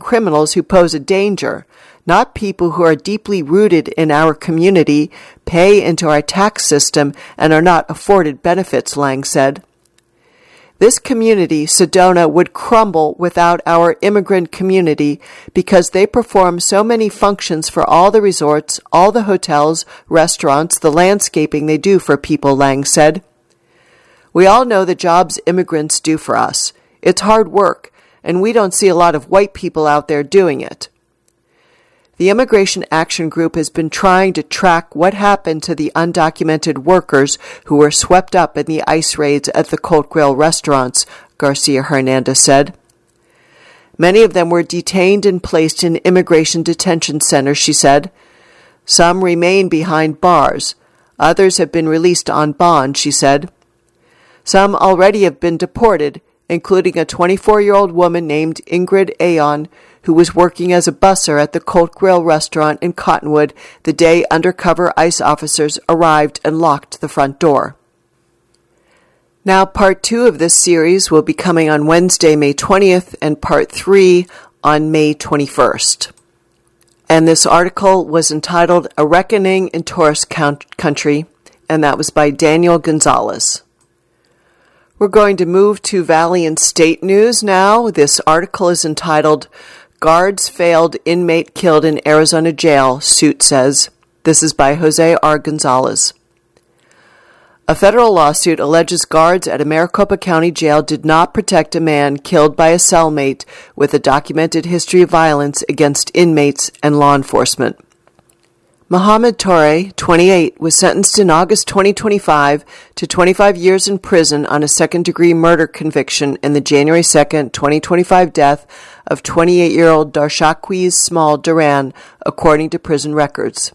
criminals who pose a danger, not people who are deeply rooted in our community, pay into our tax system, and are not afforded benefits, Lang said. This community, Sedona, would crumble without our immigrant community because they perform so many functions for all the resorts, all the hotels, restaurants, the landscaping they do for people, Lang said. We all know the jobs immigrants do for us. It's hard work, and we don't see a lot of white people out there doing it. The Immigration Action Group has been trying to track what happened to the undocumented workers who were swept up in the ICE raids at the Colt Grill restaurants, Garcia Hernandez said. Many of them were detained and placed in immigration detention centers, she said. Some remain behind bars. Others have been released on bond, she said. Some already have been deported, including a 24-year-old woman named Ingrid Aon, who was working as a busser at the Colt Grill restaurant in Cottonwood the day undercover ICE officers arrived and locked the front door. Now, part 2 of this series will be coming on Wednesday, May 20th, and part 3 on May 21st. And this article was entitled A Reckoning in Tourist Country, and that was by Daniel Gonzalez. We're going to move to Valley and State News now. This article is entitled Guards Failed Inmate Killed in Arizona Jail, Suit Says. This is by Jose R. Gonzalez. A federal lawsuit alleges guards at a Maricopa County jail did not protect a man killed by a cellmate with a documented history of violence against inmates and law enforcement. Mohamed Torre, 28, was sentenced in August 2025 to 25 years in prison on a second-degree murder conviction in the January 2, 2025 death of 28-year-old Darshaquiz Small Duran, according to prison records.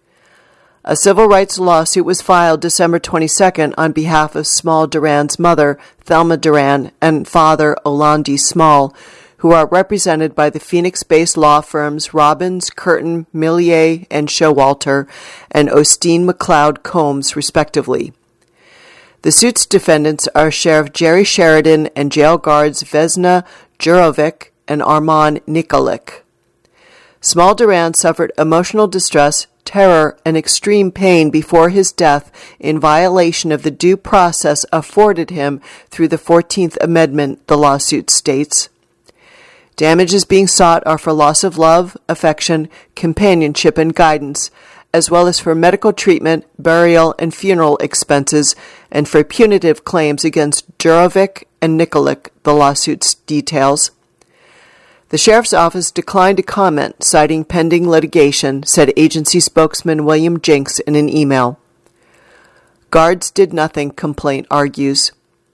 A civil rights lawsuit was filed December 22 on behalf of Small Duran's mother, Thelma Duran, and father, Olandi Small, who are represented by the Phoenix-based law firms Robbins, Curtin, Millier, and Showalter, and Osteen McLeod Combs, respectively. The suit's defendants are Sheriff Jerry Sheridan and jail guards Vesna Jurovic and Armand Nikolic. Small Duran suffered emotional distress, terror, and extreme pain before his death in violation of the due process afforded him through the 14th Amendment, the lawsuit states. Damages being sought are for loss of love, affection, companionship, and guidance, as well as for medical treatment, burial, and funeral expenses, and for punitive claims against Jurovic and Nikolic, the lawsuit's details. The sheriff's office declined to comment, citing pending litigation, said agency spokesman William Jinks in an email. Guards did nothing, complaint argues.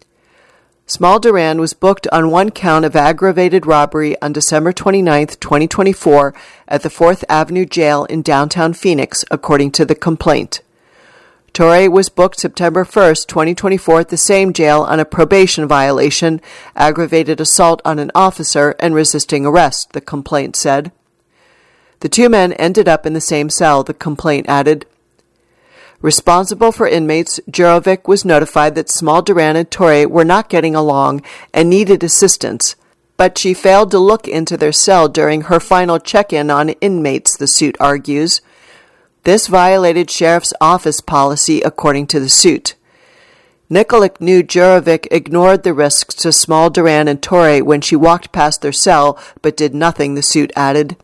Small Duran was booked on one count of aggravated robbery on December 29, 2024, at the 4th Avenue Jail in downtown Phoenix, according to the complaint. Torre was booked September 1, 2024, at the same jail on a probation violation, aggravated assault on an officer, and resisting arrest, the complaint said. The two men ended up in the same cell, the complaint added. Responsible for inmates, Jurovic was notified that Small Duran and Torre were not getting along and needed assistance, but she failed to look into their cell during her final check-in on inmates, the suit argues. This violated sheriff's office policy, according to the suit. Nikolic knew Jurovic ignored the risks to Small Duran and Torre when she walked past their cell, but did nothing, the suit added.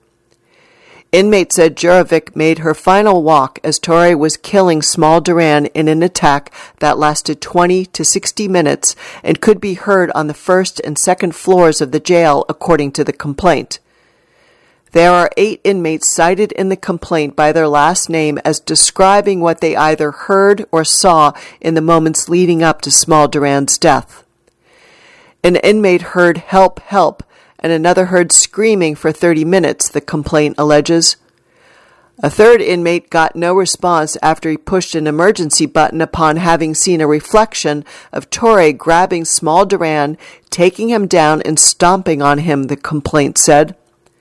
Inmate said Jurovic made her final walk as Torre was killing Small Duran in an attack that lasted 20 to 60 minutes and could be heard on the first and second floors of the jail, according to the complaint. There are 8 inmates cited in the complaint by their last name as describing what they either heard or saw in the moments leading up to Small Duran's death. An inmate heard "help, help," and another heard screaming for 30 minutes, the complaint alleges. A third inmate got no response after he pushed an emergency button upon having seen a reflection of Torre grabbing Small Duran, taking him down and stomping on him, the complaint said.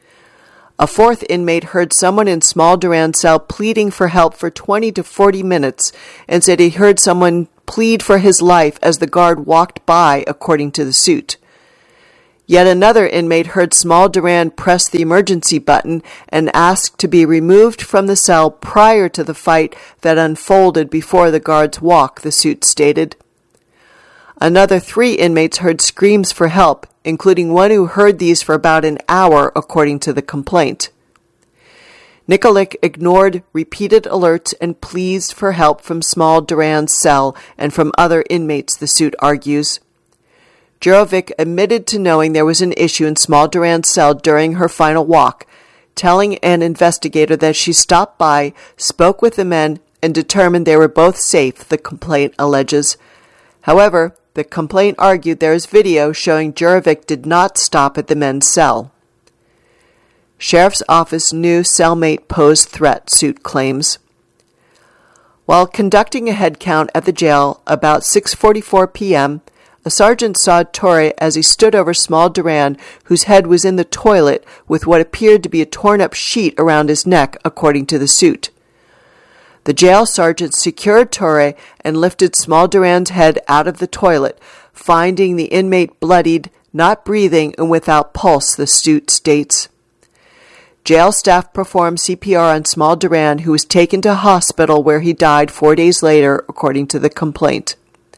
A fourth inmate heard someone in Small Duran's cell pleading for help for 20 to 40 minutes and said he heard someone plead for his life as the guard walked by, according to the suit. Yet another inmate heard Small Duran press the emergency button and ask to be removed from the cell prior to the fight that unfolded before the guard's walk, the suit stated. Another 3 inmates heard screams for help, including one who heard these for about an hour, according to the complaint. Nikolic ignored repeated alerts and pleas for help from Small Duran's cell and from other inmates, the suit argues. Jurovic admitted to knowing there was an issue in Small Duran's cell during her final walk, telling an investigator that she stopped by, spoke with the men, and determined they were both safe, the complaint alleges. However, the complaint argued there is video showing Jurovic did not stop at the men's cell. Sheriff's Office knew cellmate posed threat, suit claims. While conducting a head count at the jail about 6:44 p.m., a sergeant saw Torre as he stood over Small Duran, whose head was in the toilet with what appeared to be a torn-up sheet around his neck, according to the suit. The jail sergeant secured Torre and lifted Small Duran's head out of the toilet, finding the inmate bloodied, not breathing, and without pulse, the suit states. Jail staff performed CPR on Small Duran, who was taken to hospital where he died 4 days later, according to the complaint.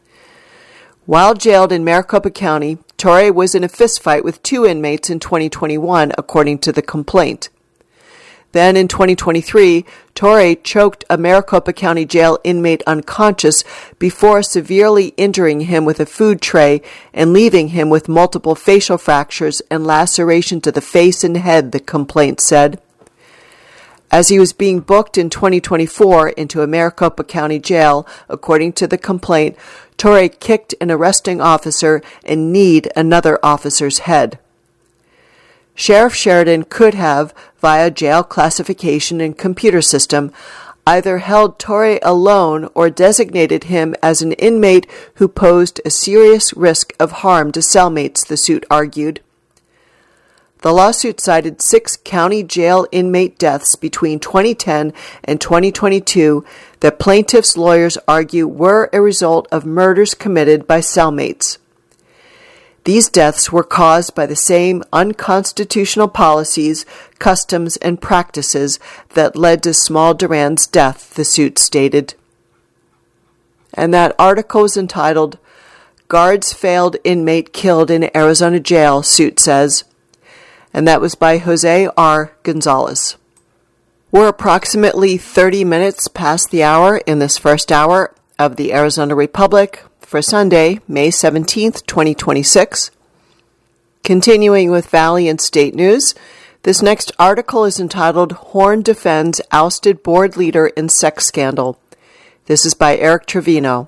While jailed in Maricopa County, Torre was in a fistfight with 2 inmates in 2021, according to the complaint. Then in 2023, Torre choked a Maricopa County jail inmate unconscious before severely injuring him with a food tray and leaving him with multiple facial fractures and laceration to the face and head, the complaint said. As he was being booked in 2024 into a Maricopa County jail, according to the complaint, Torre kicked an arresting officer and kneed another officer's head. Sheriff Sheridan could have, via jail classification and computer system, either held Torre alone or designated him as an inmate who posed a serious risk of harm to cellmates, the suit argued. The lawsuit cited 6 county jail inmate deaths between 2010 and 2022 that plaintiffs' lawyers argue were a result of murders committed by cellmates. These deaths were caused by the same unconstitutional policies, customs, and practices that led to Small Duran's death, the suit stated. And that article is entitled, Guards Failed Inmate Killed in Arizona Jail, suit says. And that was by Jose R. Gonzalez. We're approximately 30 minutes past the hour in this first hour of the Arizona Republic for Sunday, May 17th, 2026. Continuing with Valley and State News, this next article is entitled Horn Defends Ousted Board Leader in Sex Scandal. This is by Eric Trevino.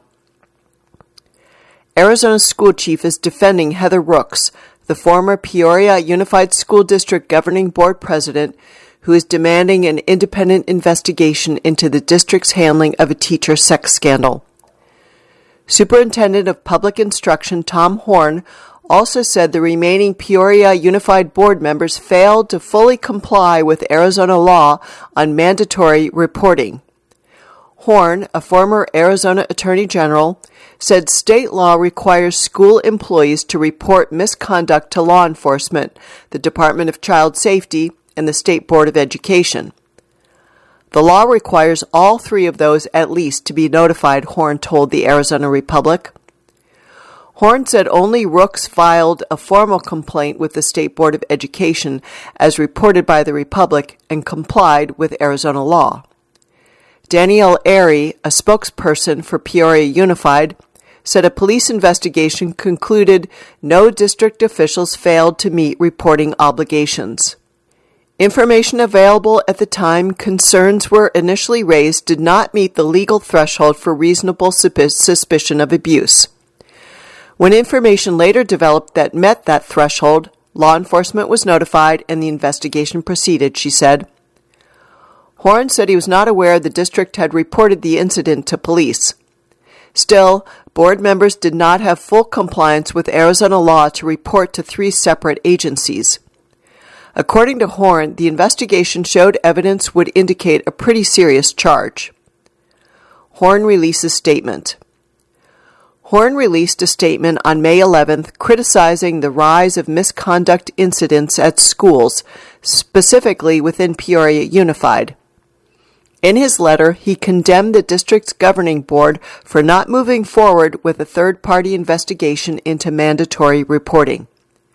Arizona school chief is defending Heather Rooks, the former Peoria Unified School District Governing Board president, who is demanding an independent investigation into the district's handling of a teacher sex scandal. Superintendent of Public Instruction Tom Horn also said the remaining Peoria Unified Board members failed to fully comply with Arizona law on mandatory reporting. Horn, a former Arizona Attorney General, said state law requires school employees to report misconduct to law enforcement, the Department of Child Safety, and the State Board of Education. The law requires all 3 of those at least to be notified, Horn told the Arizona Republic. Horn said only Rooks filed a formal complaint with the State Board of Education, as reported by the Republic, and complied with Arizona law. Danielle Airy, a spokesperson for Peoria Unified, said a police investigation concluded no district officials failed to meet reporting obligations. Information available at the time concerns were initially raised did not meet the legal threshold for reasonable suspicion of abuse. When information later developed that met that threshold, law enforcement was notified and the investigation proceeded, she said. Horn said he was not aware the district had reported the incident to police. Still, board members did not have full compliance with Arizona law to report to 3 separate agencies. According to Horn, the investigation showed evidence would indicate a pretty serious charge. Horn releases statement. Horn released a statement on May 11th criticizing the rise of misconduct incidents at schools, specifically within Peoria Unified. In his letter, he condemned the district's governing board for not moving forward with a third-party investigation into mandatory reporting.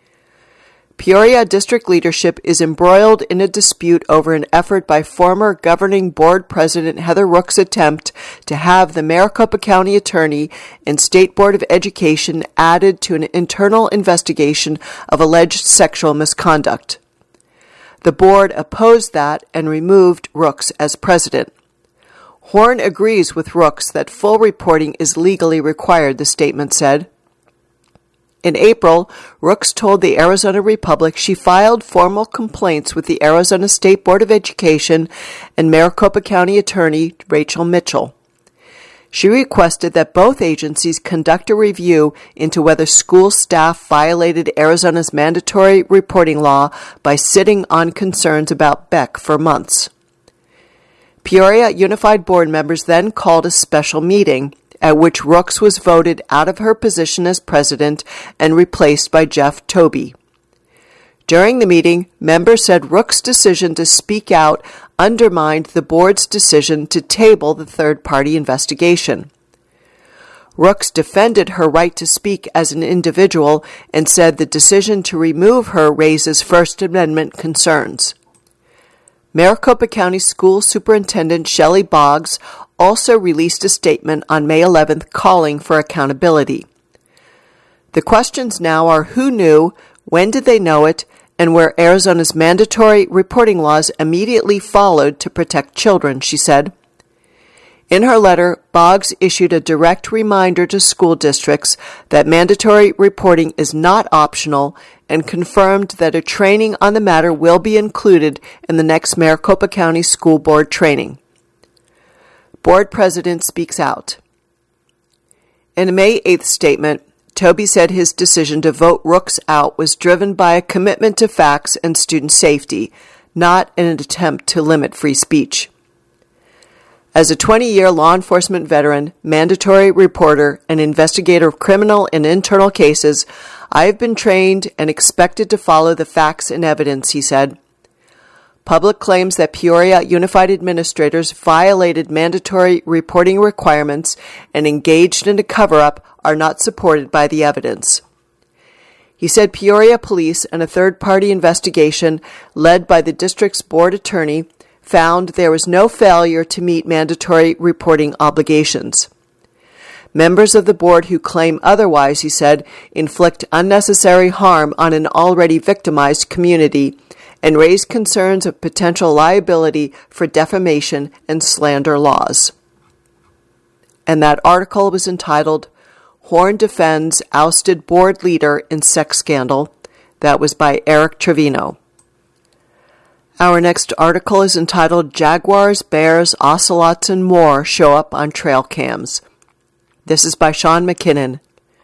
Peoria district leadership is embroiled in a dispute over an effort by former governing board president Heather Rook's attempt to have the Maricopa County Attorney and State Board of Education added to an internal investigation of alleged sexual misconduct. The board opposed that and removed Rooks as president. Horn agrees with Rooks that full reporting is legally required, the statement said. In April, Rooks told the Arizona Republic she filed formal complaints with the Arizona State Board of Education and Maricopa County Attorney Rachel Mitchell. She requested that both agencies conduct a review into whether school staff violated Arizona's mandatory reporting law by sitting on concerns about Beck for months. Peoria Unified Board members then called a special meeting, at which Rooks was voted out of her position as president and replaced by Jeff Tobey. During the meeting, members said Rooks' decision to speak out undermined the board's decision to table the third-party investigation. Rooks defended her right to speak as an individual and said the decision to remove her raises First Amendment concerns. Maricopa County School Superintendent Shelley Boggs also released a statement on May 11th calling for accountability. The questions now are who knew, when did they know it, and where Arizona's mandatory reporting laws immediately followed to protect children, she said. In her letter, Boggs issued a direct reminder to school districts that mandatory reporting is not optional and confirmed that a training on the matter will be included in the next Maricopa County School Board training. Board President speaks out. In a May 8th statement, Tobey said his decision to vote Rooks out was driven by a commitment to facts and student safety, not in an attempt to limit free speech. As a 20-year law enforcement veteran, mandatory reporter, and investigator of criminal and internal cases, I have been trained and expected to follow the facts and evidence, he said. Public claims that Peoria Unified administrators violated mandatory reporting requirements and engaged in a cover-up are not supported by the evidence. He said Peoria police and a third-party investigation led by the district's board attorney found there was no failure to meet mandatory reporting obligations. Members of the board who claim otherwise, he said, inflict unnecessary harm on an already victimized community and raise concerns of potential liability for defamation and slander laws. And that article was entitled, Horn Defends Ousted Board Leader in Sex Scandal. That was by Eric Trevino. Our next article is entitled Jaguars, Bears, Ocelots, and More Show Up on Trail Cams. This is by Sean McKinnon.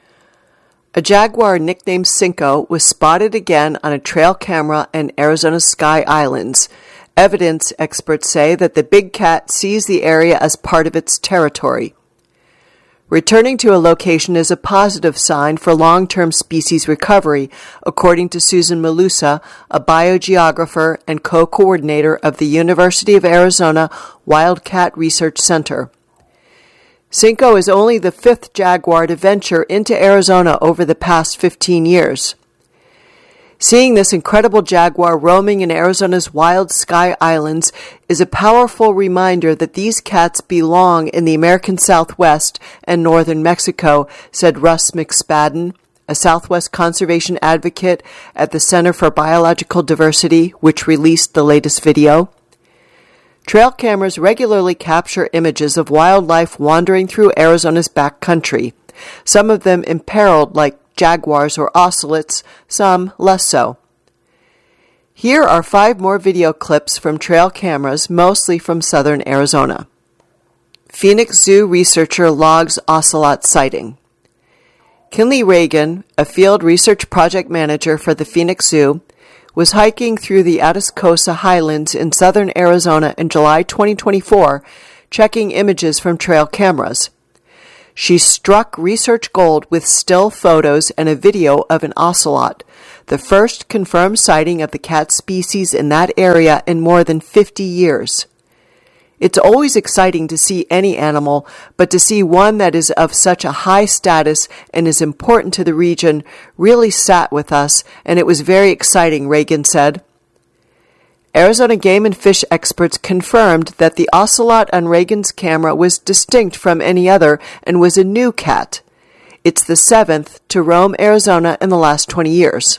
A jaguar nicknamed Cinco was spotted again on a trail camera in Arizona's Sky Islands. Evidence experts say that the big cat sees the area as part of its territory. Returning to a location is a positive sign for long-term species recovery, according to Susan Malusa, a biogeographer and co-coordinator of the University of Arizona Wildcat Research Center. Cinco is only the fifth jaguar to venture into Arizona over the past 15 years. Seeing this incredible jaguar roaming in Arizona's wild Sky Islands is a powerful reminder that these cats belong in the American Southwest and northern Mexico, said Russ McSpadden, a Southwest conservation advocate at the Center for Biological Diversity, which released the latest video. Trail cameras regularly capture images of wildlife wandering through Arizona's backcountry, some of them imperiled like jaguars or ocelots, some less so. Here are 5 more video clips from trail cameras, mostly from southern Arizona. Phoenix Zoo researcher logs ocelot sighting. Kinley Reagan, a field research project manager for the Phoenix Zoo, was hiking through the Atascosa Highlands in southern Arizona in July 2024, checking images from trail cameras. She struck research gold with still photos and a video of an ocelot, the first confirmed sighting of the cat species in that area in more than 50 years. It's always exciting to see any animal, but to see one that is of such a high status and is important to the region really sat with us, and it was very exciting, Reagan said. Arizona game and fish experts confirmed that the ocelot on Reagan's camera was distinct from any other and was a new cat. It's the 7th to roam Arizona in the last 20 years.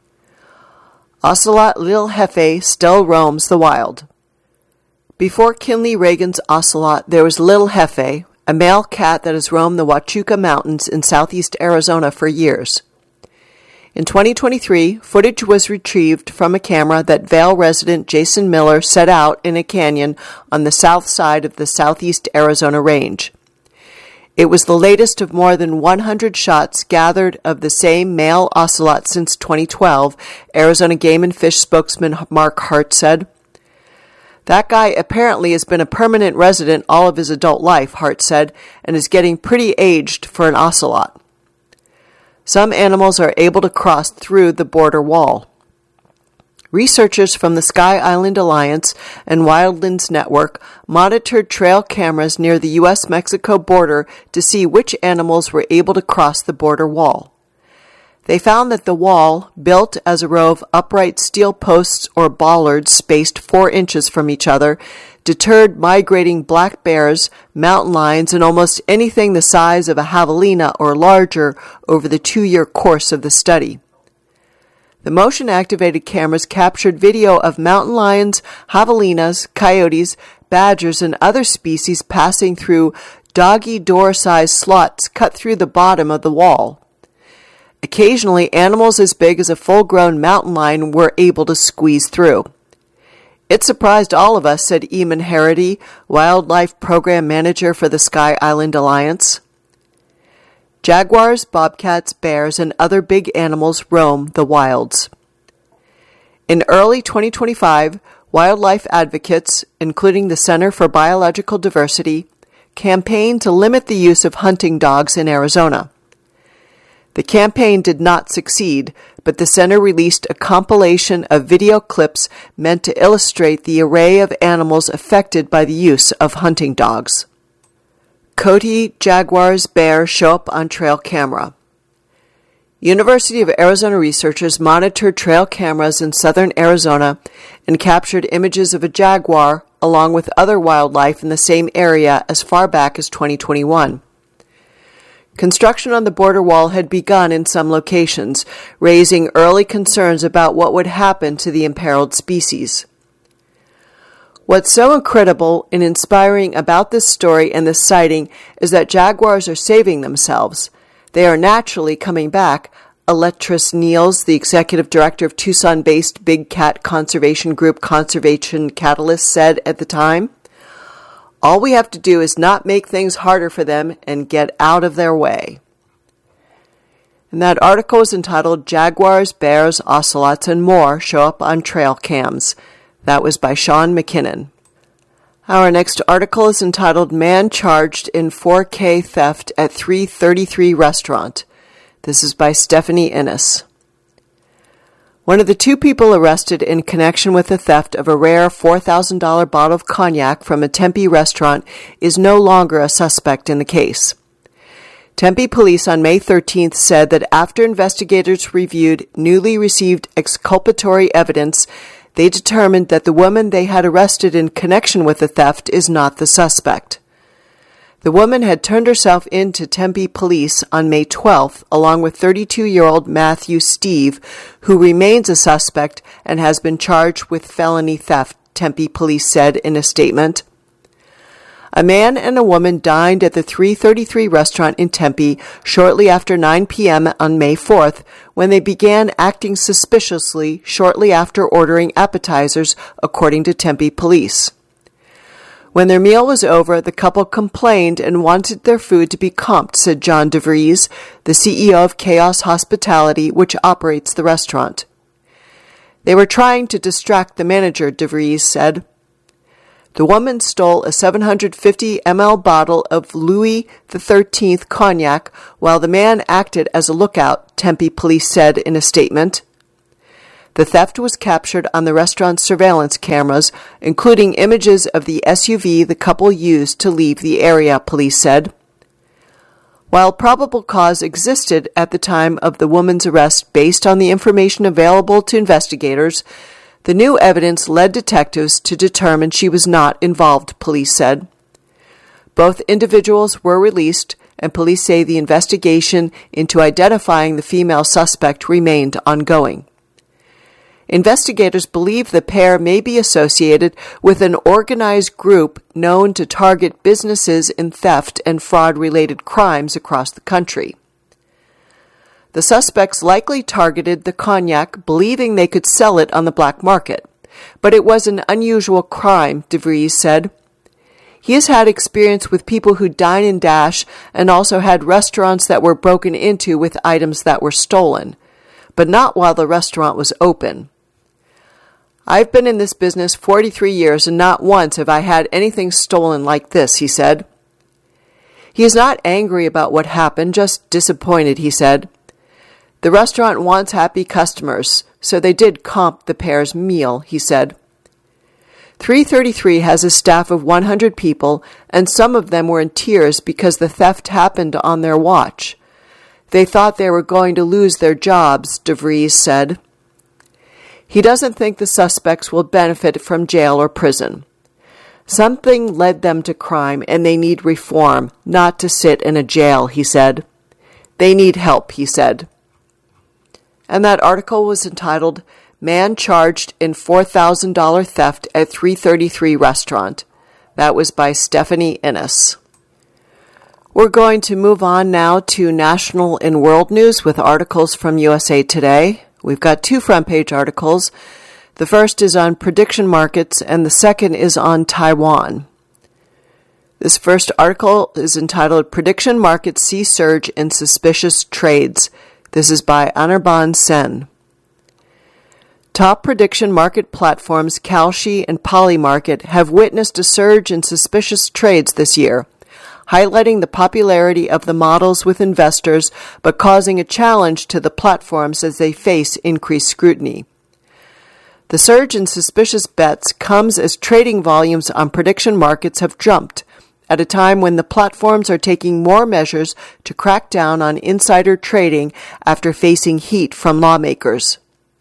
Ocelot Lil Jefe still roams the wild. Before Kinley Reagan's ocelot, there was Lil Jefe, a male cat that has roamed the Huachuca Mountains in southeast Arizona for years. In 2023, footage was retrieved from a camera that Vail resident Jason Miller set out in a canyon on the south side of the southeast Arizona range. It was the latest of more than 100 shots gathered of the same male ocelot since 2012, Arizona Game and Fish spokesman Mark Hart said. That guy apparently has been a permanent resident all of his adult life, Hart said, and is getting pretty aged for an ocelot. Some animals are able to cross through the border wall. Researchers from the Sky Island Alliance and Wildlands Network monitored trail cameras near the U.S.-Mexico border to see which animals were able to cross the border wall. They found that the wall, built as a row of upright steel posts or bollards spaced 4 inches from each other, deterred migrating black bears, mountain lions, and almost anything the size of a javelina or larger over the 2-year course of the study. The motion-activated cameras captured video of mountain lions, javelinas, coyotes, badgers, and other species passing through doggy-door-sized slots cut through the bottom of the wall. Occasionally, animals as big as a full-grown mountain lion were able to squeeze through. It surprised all of us, said Eamon Harity, Wildlife Program Manager for the Sky Island Alliance. Jaguars, bobcats, bears, and other big animals roam the wilds. In early 2025, wildlife advocates, including the Center for Biological Diversity, campaigned to limit the use of hunting dogs in Arizona. The campaign did not succeed, but the center released a compilation of video clips meant to illustrate the array of animals affected by the use of hunting dogs. Coyote, jaguars, bears show up on trail camera. University of Arizona researchers monitored trail cameras in southern Arizona and captured images of a jaguar along with other wildlife in the same area as far back as 2021. Construction on the border wall had begun in some locations, raising early concerns about what would happen to the imperiled species. What's so incredible and inspiring about this story and this sighting is that jaguars are saving themselves. They are naturally coming back, Aletris Niels, the executive director of Tucson-based big cat conservation group Conservation Catalyst, said at the time. All we have to do is not make things harder for them and get out of their way. And that article is entitled Jaguars, Bears, Ocelots, and More Show Up on Trail Cams. That was by Sean McKinnon. Our next article is entitled Man Charged in 4K Theft at 333 Restaurant. This is by Stephanie Innes. One of the 2 people arrested in connection with the theft of a rare $4,000 bottle of cognac from a Tempe restaurant is no longer a suspect in the case. Tempe police on May 13th said that after investigators reviewed newly received exculpatory evidence, they determined that the woman they had arrested in connection with the theft is not the suspect. The woman had turned herself in to Tempe police on May 12th, along with 32-year-old Matthew Steve, who remains a suspect and has been charged with felony theft, Tempe police said in a statement. A man and a woman dined at the 333 restaurant in Tempe shortly after 9 p.m. on May 4th, when they began acting suspiciously shortly after ordering appetizers, according to Tempe police. When their meal was over, the couple complained and wanted their food to be comped, said John DeVries, the CEO of Chaos Hospitality, which operates the restaurant. They were trying to distract the manager, DeVries said. The woman stole a 750 ml bottle of Louis XIII cognac while the man acted as a lookout, Tempe police said in a statement. The theft was captured on the restaurant's surveillance cameras, including images of the SUV the couple used to leave the area, police said. While probable cause existed at the time of the woman's arrest based on the information available to investigators, the new evidence led detectives to determine she was not involved, police said. Both individuals were released, and police say the investigation into identifying the female suspect remained ongoing. Investigators believe the pair may be associated with an organized group known to target businesses in theft and fraud-related crimes across the country. The suspects likely targeted the cognac, believing they could sell it on the black market. But it was an unusual crime, DeVries said. He has had experience with people who dine and dash and also had restaurants that were broken into with items that were stolen, but not while the restaurant was open. I've been in this business 43 years and not once have I had anything stolen like this, he said. He is not angry about what happened, just disappointed, he said. The restaurant wants happy customers, so they did comp the pair's meal, he said. 333 has a staff of 100 people, and some of them were in tears because the theft happened on their watch. They thought they were going to lose their jobs, DeVries said. He doesn't think the suspects will benefit from jail or prison. Something led them to crime, and they need reform, not to sit in a jail, he said. They need help, he said. And that article was entitled, Man Charged in $4,000 Theft at 333 Restaurant. That was by Stephanie Innes. We're going to move on now to national and world news with articles from USA Today. We've got two front-page articles. The first is on prediction markets, and the second is on Taiwan. This first article is entitled, Prediction Markets See Surge in Suspicious Trades. This is by Anirban Sen. Top prediction market platforms Kalshi and Polymarket have witnessed a surge in suspicious trades this year, highlighting the popularity of the models with investors but causing a challenge to the platforms as they face increased scrutiny. The surge in suspicious bets comes as trading volumes on prediction markets have jumped, at a time when the platforms are taking more measures to crack down on insider trading after facing heat from lawmakers.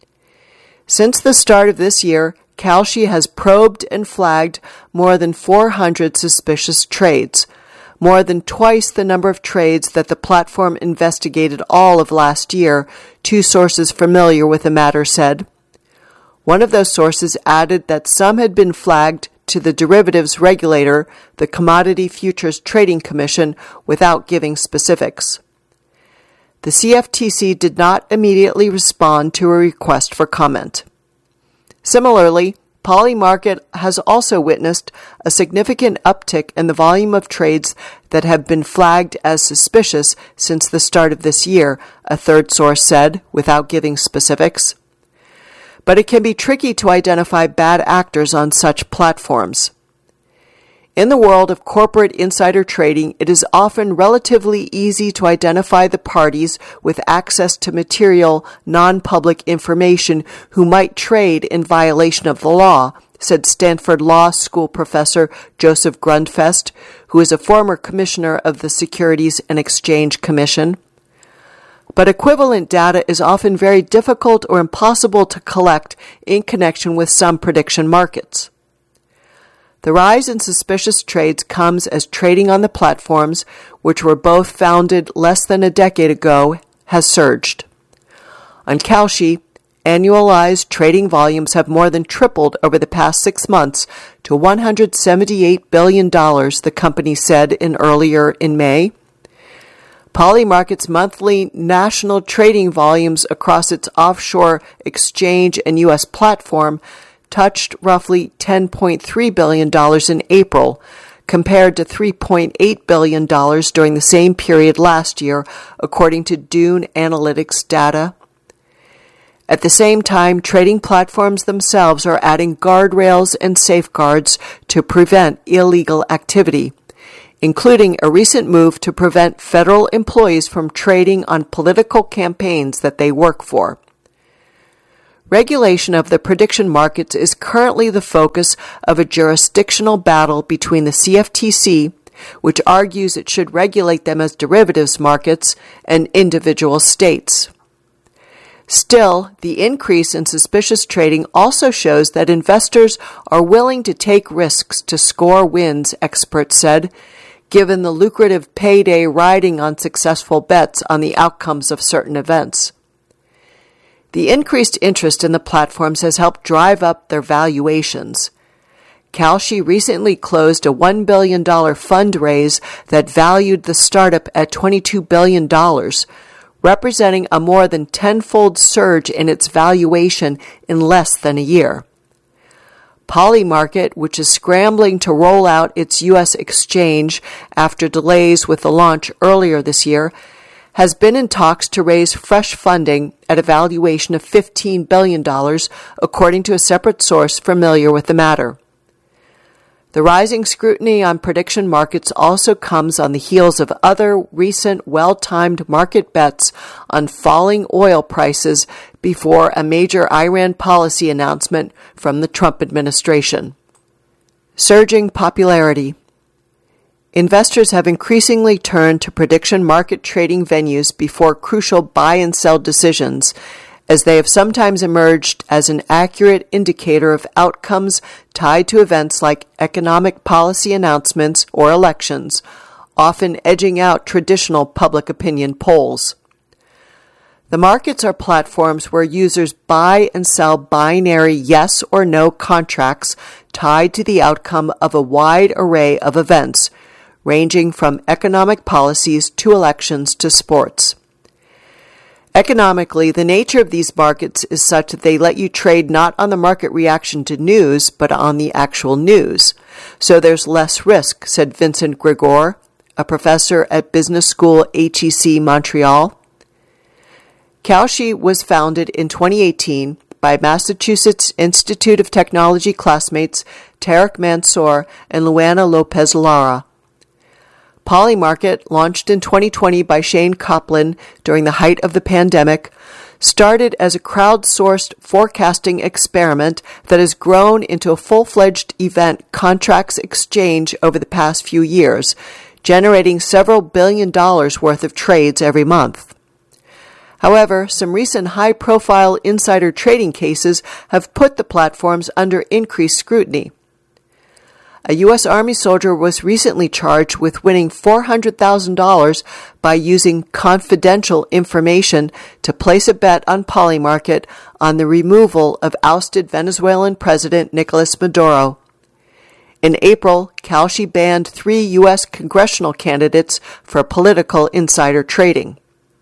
Since the start of this year, Kalshi has probed and flagged more than 400 suspicious trades, more than twice the number of trades that the platform investigated all of last year, two sources familiar with the matter said. One of those sources added that some had been flagged to the derivatives regulator, the Commodity Futures Trading Commission, without giving specifics. The CFTC did not immediately respond to a request for comment. Similarly, Polymarket has also witnessed a significant uptick in the volume of trades that have been flagged as suspicious since the start of this year, a third source said, without giving specifics. But it can be tricky to identify bad actors on such platforms. In the world of corporate insider trading, it is often relatively easy to identify the parties with access to material, non-public information who might trade in violation of the law, said Stanford Law School professor Joseph Grundfest, who is a former commissioner of the Securities and Exchange Commission. But equivalent data is often very difficult or impossible to collect in connection with some prediction markets. The rise in suspicious trades comes as trading on the platforms, which were both founded less than a decade ago, has surged. On Kalshi, annualized trading volumes have more than tripled over the past 6 months to $178 billion, the company said earlier in May. Polymarket's monthly national trading volumes across its offshore exchange and U.S. platform touched roughly $10.3 billion in April, compared to $3.8 billion during the same period last year, according to Dune Analytics data. At the same time, trading platforms themselves are adding guardrails and safeguards to prevent illegal activity, including a recent move to prevent federal employees from trading on political campaigns that they work for. Regulation of the prediction markets is currently the focus of a jurisdictional battle between the CFTC, which argues it should regulate them as derivatives markets, and individual states. Still, the increase in suspicious trading also shows that investors are willing to take risks to score wins, experts said, given the lucrative payday riding on successful bets on the outcomes of certain events. The increased interest in the platforms has helped drive up their valuations. Kalshi recently closed a $1 billion fundraise that valued the startup at $22 billion, representing a more than tenfold surge in its valuation in less than a year. Polymarket, which is scrambling to roll out its U.S. exchange after delays with the launch earlier this year, has been in talks to raise fresh funding at a valuation of $15 billion, according to a separate source familiar with the matter. The rising scrutiny on prediction markets also comes on the heels of other recent well-timed market bets on falling oil prices before a major Iran policy announcement from the Trump administration. Surging popularity. Investors have increasingly turned to prediction market trading venues before crucial buy and sell decisions, as they have sometimes emerged as an accurate indicator of outcomes tied to events like economic policy announcements or elections, often edging out traditional public opinion polls. The markets are platforms where users buy and sell binary yes or no contracts tied to the outcome of a wide array of events, ranging from economic policies to elections to sports. Economically, the nature of these markets is such that they let you trade not on the market reaction to news, but on the actual news. So there's less risk, said Vincent Gregor, a professor at Business School HEC Montreal. Kalshi was founded in 2018 by Massachusetts Institute of Technology classmates Tarek Mansour and Luana Lopez Lara. Polymarket, launched in 2020 by Shane Copland during the height of the pandemic, started as a crowdsourced forecasting experiment that has grown into a full-fledged event contracts exchange over the past few years, generating several $1 billion worth of trades every month. However, some recent high-profile insider trading cases have put the platforms under increased scrutiny. A U.S. Army soldier was recently charged with winning $400,000 by using confidential information to place a bet on Polymarket on the removal of ousted Venezuelan President Nicolas Maduro. In April, Kalshi banned 3 U.S. congressional candidates for political insider trading.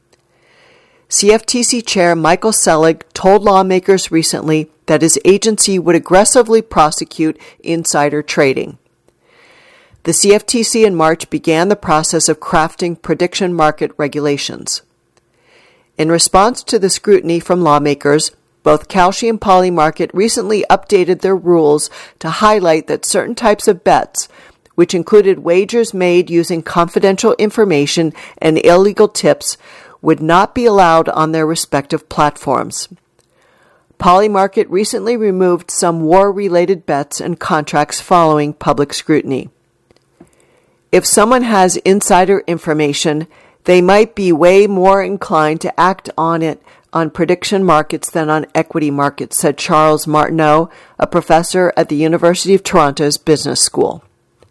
CFTC Chair Michael Selig told lawmakers recently that his agency would aggressively prosecute insider trading. The CFTC in March began the process of crafting prediction market regulations. In response to the scrutiny from lawmakers, both Kalshi and Polymarket recently updated their rules to highlight that certain types of bets, which included wagers made using confidential information and illegal tips, would not be allowed on their respective platforms. Polymarket recently removed some war-related bets and contracts following public scrutiny. If someone has insider information, they might be way more inclined to act on it on prediction markets than on equity markets, said Charles Martineau, a professor at the University of Toronto's Business School.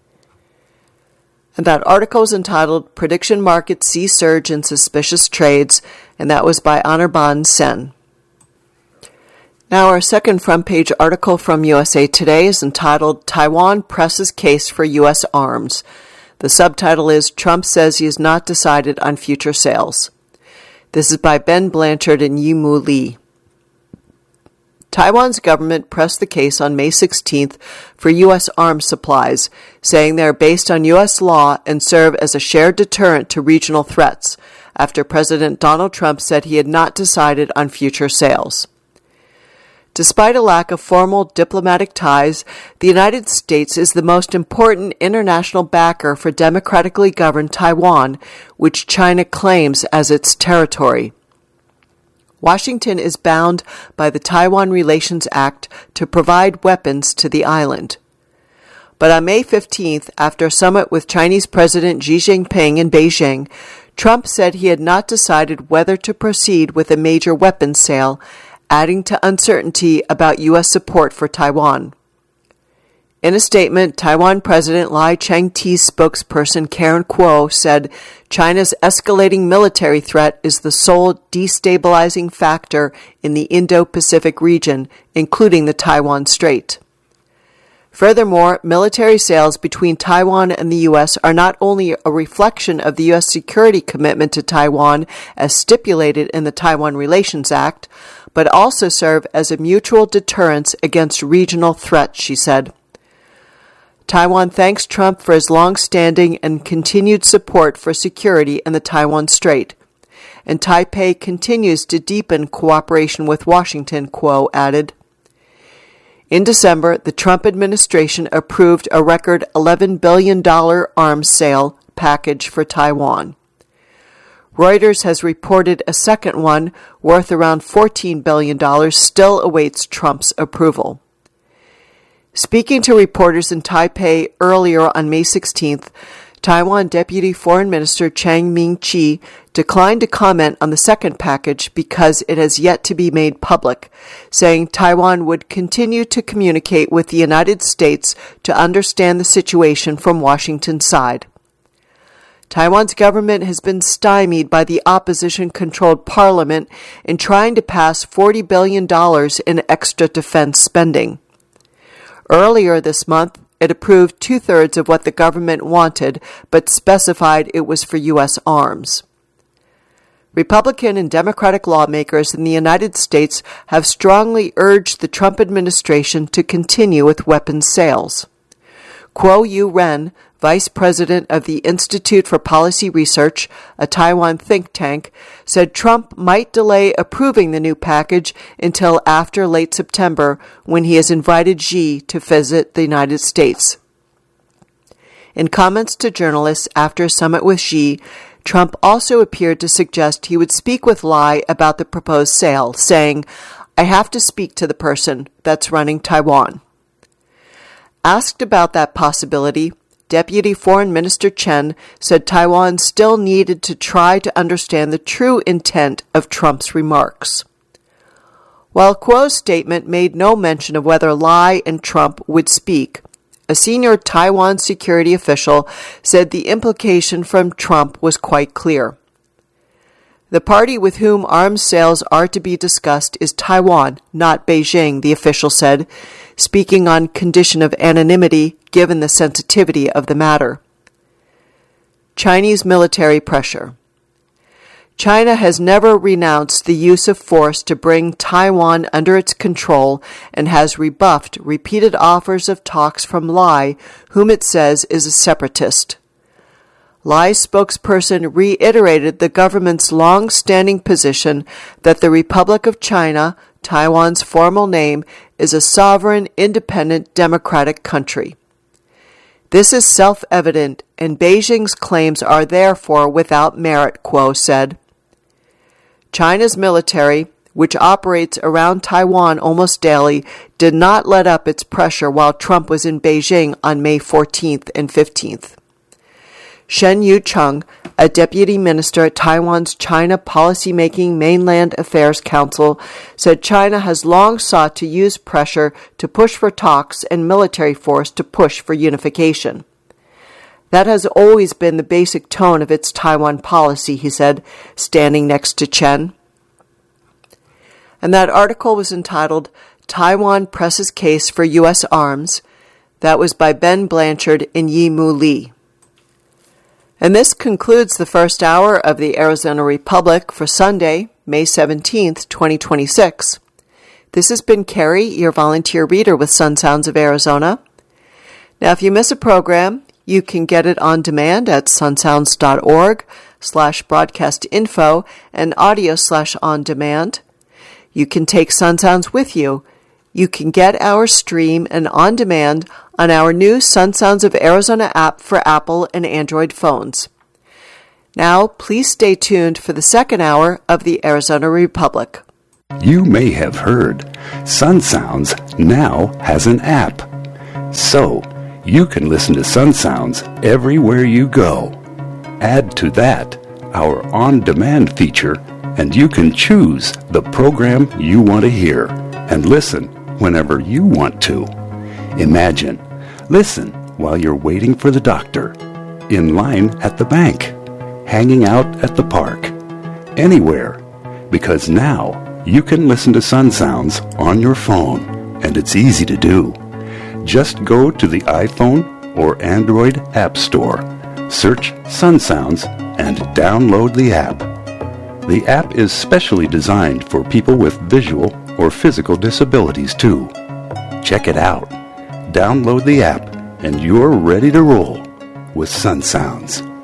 And that article is entitled Prediction Markets See Surge in Suspicious Trades, and that was by Anirban Sen. Now our second front page article from USA Today is entitled Taiwan Presses Case for U.S. Arms. The subtitle is Trump Says He Has Not Decided on Future Sales. This is by Ben Blanchard and Yimu Lee. Taiwan's government pressed the case on May 16th for U.S. arms supplies, saying they are based on U.S. law and serve as a shared deterrent to regional threats, after President Donald Trump said he had not decided on future sales. Despite a lack of formal diplomatic ties, the United States is the most important international backer for democratically governed Taiwan, which China claims as its territory. Washington is bound by the Taiwan Relations Act to provide weapons to the island. But on May 15th, after a summit with Chinese President Xi Jinping in Beijing, Trump said he had not decided whether to proceed with a major weapons sale, adding to uncertainty about U.S. support for Taiwan. In a statement, Taiwan President Lai Ching-te's spokesperson Karen Kuo said China's escalating military threat is the sole destabilizing factor in the Indo-Pacific region, including the Taiwan Strait. Furthermore, military sales between Taiwan and the U.S. are not only a reflection of the U.S. security commitment to Taiwan as stipulated in the Taiwan Relations Act, but also serve as a mutual deterrence against regional threats, she said. Taiwan thanks Trump for his long-standing and continued support for security in the Taiwan Strait, and Taipei continues to deepen cooperation with Washington, Kuo added. In December, the Trump administration approved a record $11 billion arms sale package for Taiwan. Reuters has reported a second one, worth around $14 billion, still awaits Trump's approval. Speaking to reporters in Taipei earlier on May 16th, Taiwan Deputy Foreign Minister Chang Ming-chi declined to comment on the second package because it has yet to be made public, saying Taiwan would continue to communicate with the United States to understand the situation from Washington's side. Taiwan's government has been stymied by the opposition-controlled parliament in trying to pass $40 billion in extra defense spending. Earlier this month, it approved two-thirds of what the government wanted, but specified it was for U.S. arms. Republican and Democratic lawmakers in the United States have strongly urged the Trump administration to continue with weapons sales. Kuo Yu-ren, vice president of the Institute for Policy Research, a Taiwan think tank, said Trump might delay approving the new package until after late September, when he has invited Xi to visit the United States. In comments to journalists after a summit with Xi, Trump also appeared to suggest he would speak with Lai about the proposed sale, saying, "I have to speak to the person that's running Taiwan." Asked about that possibility, Deputy Foreign Minister Chen said Taiwan still needed to try to understand the true intent of Trump's remarks. While Kuo's statement made no mention of whether Lai and Trump would speak, a senior Taiwan security official said the implication from Trump was quite clear. The party with whom arms sales are to be discussed is Taiwan, not Beijing, the official said, speaking on condition of anonymity given the sensitivity of the matter. Chinese military pressure. China has never renounced the use of force to bring Taiwan under its control and has rebuffed repeated offers of talks from Lai, whom it says is a separatist. Lai's spokesperson reiterated the government's long-standing position that the Republic of China, Taiwan's formal name, is a sovereign, independent, democratic country. This is self-evident, and Beijing's claims are therefore without merit, Kuo said. China's military, which operates around Taiwan almost daily, did not let up its pressure while Trump was in Beijing on May 14th and 15th. Shen Yu-chung, a deputy minister at Taiwan's China Policymaking Mainland Affairs Council, said China has long sought to use pressure to push for talks and military force to push for unification. That has always been the basic tone of its Taiwan policy, he said, standing next to Chen. And that article was entitled, Taiwan Presses Case for U.S. Arms. That was by Ben Blanchard and Yi-Mu Lee. And this concludes the first hour of the Arizona Republic for Sunday, May 17th, 2026. This has been Carrie, your volunteer reader with Sun Sounds of Arizona. Now, if you miss a program, you can get it on demand at sunsounds.org/broadcast info and audio/on demand. You can take Sun Sounds with you. You can get our stream and on demand on our new Sun Sounds of Arizona app for Apple and Android phones. Now, please stay tuned for the second hour of the Arizona Republic. You may have heard Sun Sounds now has an app. So, you can listen to Sun Sounds everywhere you go. Add to that our on-demand feature, and you can choose the program you want to hear and listen whenever you want to. Imagine, listen while you're waiting for the doctor, in line at the bank, hanging out at the park, anywhere, because now you can listen to Sun Sounds on your phone, and it's easy to do. Just go to the iPhone or Android App Store, search Sun Sounds, and download the app. The app is specially designed for people with visual or physical disabilities too. Check it out. Download the app, and you're ready to roll with Sun Sounds.